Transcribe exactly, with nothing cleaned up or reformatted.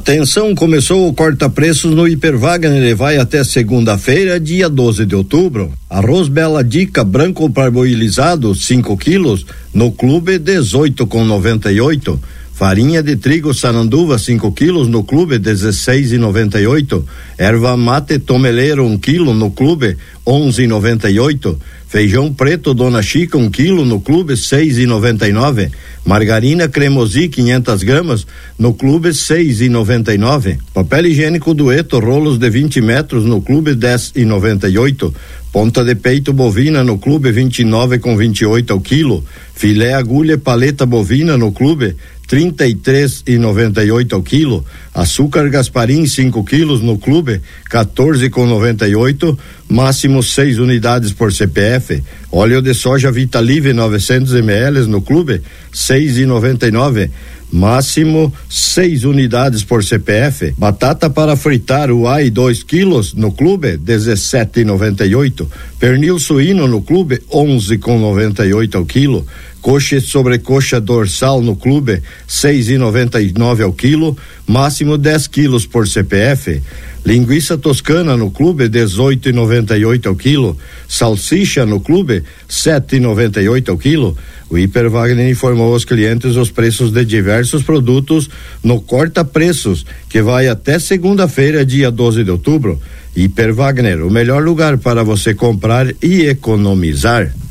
Atenção, começou o corta-preços no Hiper Wagner e vai até segunda-feira, dia doze de outubro. Arroz Bela Dica branco parboilizado, cinco quilos, no clube dezoito com noventa e oito. Farinha de trigo Saranduva, cinco quilos, no clube dezesseis e noventa e oito. Erva mate tomeleiro, um quilo, no clube onze e noventa e oito. Feijão preto Dona Chica, um quilo, no clube seis e noventa e nove. Margarina Cremosi, quinhentas gramas, no clube seis e noventa e nove. Papel higiênico Dueto, rolos de vinte metros, no clube dez e noventa e oito. Ponta de peito bovina no clube vinte e nove com vinte e oito ao quilo. Filé agulha paleta bovina no clube trinta e três e noventa e oito ao quilo. Açúcar Gasparim cinco quilos no clube quatorze com noventa e oito, máximo seis unidades por C P F. Óleo de soja Vitalive novecentos mililitros no clube seis e noventa e nove, máximo seis unidades por C P F. Batata para fritar Uai dois quilos no clube dezessete e noventa e oito. Pernil suíno no clube onze com noventa e oito ao quilo. Coxa e sobrecoxa dorsal no clube seis e noventa e nove ao quilo, máximo dez quilos por C P F. Linguiça toscana no clube dezoito e noventa e oito ao quilo. Salsicha no clube sete e noventa e oito ao quilo. O Hiper Wagner informou aos clientes os preços de diversos produtos no Corta Preços, que vai até segunda-feira, dia doze de outubro. Hiper Wagner, o melhor lugar para você comprar e economizar.